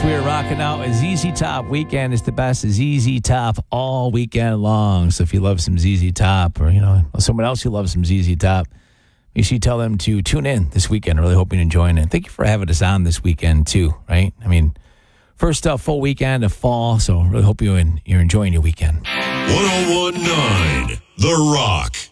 Yes, we are rocking out with ZZ Top. Weekend is the best. ZZ Top all weekend long. So if you love some ZZ Top or, someone else who loves some ZZ Top, you should tell them to tune in this weekend. I really hope you're enjoying it. Thank you for having us on this weekend, too, right? I mean, first full weekend of fall, so really hope you're enjoying your weekend. 101.9 The Rock.